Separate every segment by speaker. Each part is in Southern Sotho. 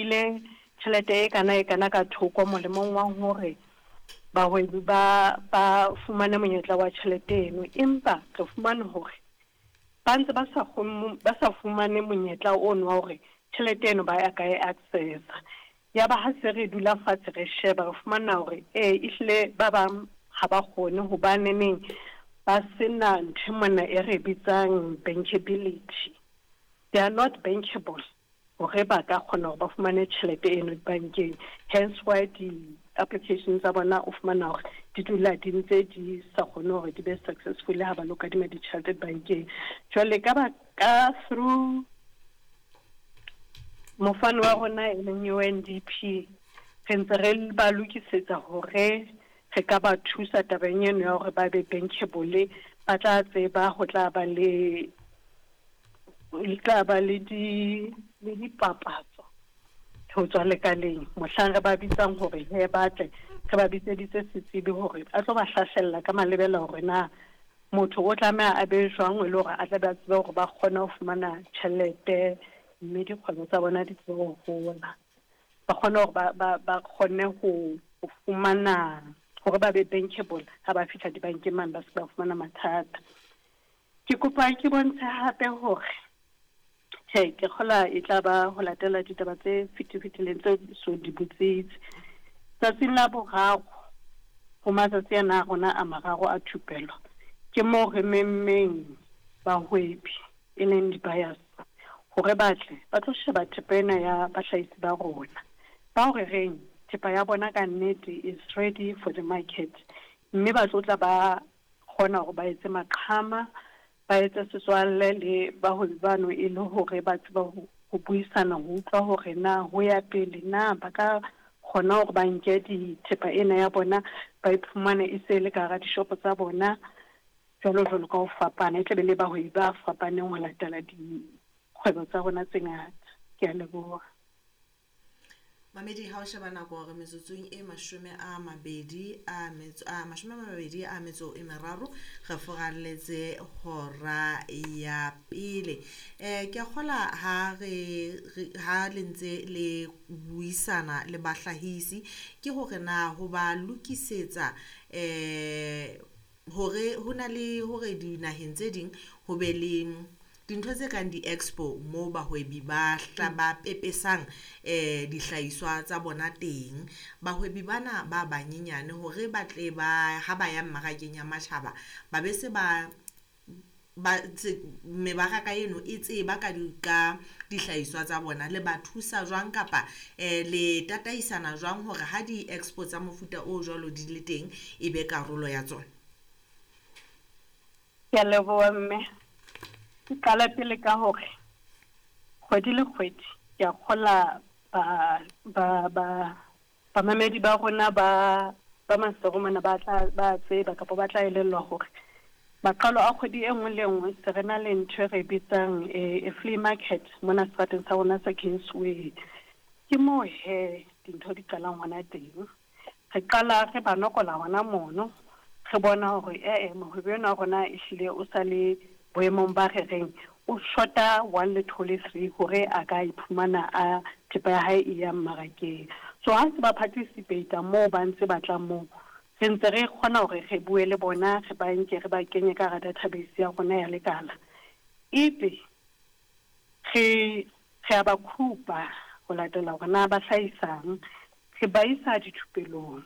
Speaker 1: file tjhelete e kana ka thoko molemong wa hore bahwebi ba fumane monyetla wa tjhelete eno, empa re fumane hore ba ntse ba sa fumane monyetla ono wa hore tjhelete eno ba ya ka e accessa. Ya ba ha se re dula fatshe re sheba re fumana hore ehlile ba bang ha ba kgone hobane neng ba sena ntho mona e re bitsang bankability. They are not bankable hore ba ka kgona hore ba fumane tjhelete eno bankeng. Hence why di-applications tsa bona o fumana hore di dula di ntse di sa kgone hore di be successful ha ba lo kadima ditjhelete bankeng. Jwale ka through mofano wa rona e leng UNDP re ntse re ba lokisetsa hore re ka ba thusa tabeng eno ya hore ba be bankable, ba tla tseba ho tla ba le dipapatso ho tswa lekaleng mohlang re ba bitsang hore he batle re ba bitseditse setsibi hore a tlo ba hlahlella ka malebela hore na motho o tlameha a be jwang e le hore a tla ba tsebe hore ba kgone ho fumana tjhelete, mme dikgwebo tsa bona di tsebe ho hola, ba kgone hore ba kgone ho fumana hore ba be bankable ha ba fihla dibankeng mane ba se ba fumana mathata. Ke kopa ke bontshe hape hore ke kgola e tla ba ho latela ditaba tse fetileng tse so di butsitse. Tsatsing la boraro ho matsatsi ana rona a mararo a thupelo ke mo re memmeng bahwebi e leng di-buyers hore batle ba tlo sheba thepa ena ya bahlahisi ba rona ba hore reng thepa ya bona ka nnete is ready for the market, mme ba tlotla ba kgona hore ba etse maqhama, ba etse setswalle le bahwebi bano e le hore ba tseba ho buisana ho utlwa hore na ho ya pele na ba ka kgona hore ba nke thepa ena ya bona ba iphumane e se le ka hara dishopo tsa bona jwalo ka ho fapana. E tla be le bahwebi ba fapaneng ho latela dikgwebo tsa rona tse ngata. Ke a leboha.
Speaker 2: Mamedi, ha o sheba nako hore metsotsong e 20 a metso e meraro re foralletse hora ya pele. Ke kgola ha le ntse le buisana le bahlahisi ke hore na ho ba lokisetsa hore hona le hore dinaheng tse ding ho be le dintho tse kang di-expo mo bahwebi ba pepesang dihlahiswa tsa bona teng. Bahwebi bana ba banyenyane hore ba tle ba ha ba ya mmarakeng ya matjhaba ba be se ba mebaraka eno e tseba ka dihlahiswa tsa bona, le ba thusa jwang kapa le tataisana jwang hore ha di-expo tsa mofuta o jwalo di le teng e be karolo ya tsona.
Speaker 1: Ke a leboha mme. Ke qala pele ka hore kgwedi le kgwedi ke a kgola ba mamedi ba rona ba maseromana ba tseba kapa ba tla elellwa hore maqalo a kgwedi e nngwe le nngwe se re na le ntho re bitsang a flea market mona seterateng sa rona sa Kingsway. Ke moo he dintho di qalang hona teng. Re qala re ba nokola hona mono re bona hore mohwebi ona rona e hlile o sa le boemong ba reng o shota 1 le 2 le 3 hore a ka iphumana a thepa ya hae e ya mmarakeng. So ha se ba participate moo ba ntse ba tla moo re ntse re kgona hore re bue le bona, re ba nke re ba kenye ka database ya rona ya lekala, ebe re a ba khupa ho latela hore na ba hlahisang, re ba isa dithupelong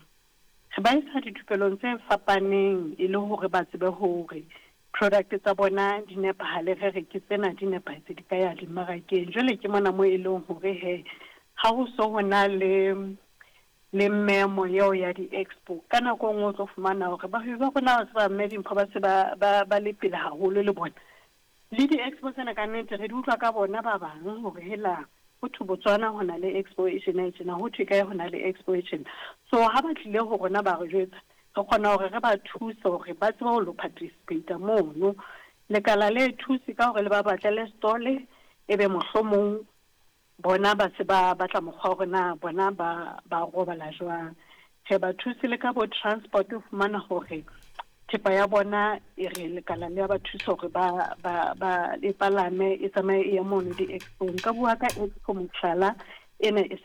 Speaker 1: tse fapaneng e le hore ba tsebe hore product tsa bona di nepahale, re re ke tsena di nepahetse di ka ya dimmarakeng. Jwale ke mona mo e leng hore he ha ho so hona le memo yeo ya di-expo ka nako nngwe o tlo fumana hore bahwebi ba rona ba tseba mme dimpho ba se ba le pele haholo le bona le di-expo tsena ka nnete re di utlwa ka bona ba bang hore hela ho thwe Botswana ho na le expo e tjena ho thwe kae ho na le expo e tjena. So ha ba tlile ho rona ba re jwetsa re kgona hore re ba thuse hore ba tsebe ho lo participate mono. Lekala le thuse ka hore le ba batlele stole ebe mohlomong bona ba se ba batla mokgwa hore na bona ba robala jwang. Re ba thuse le ka bo transport o fumana hore thepa ya bona e re lekala le ba thusa hore ba le palame e tsamaye e ya mono di-expo. Ka bua ka expo motlhala ene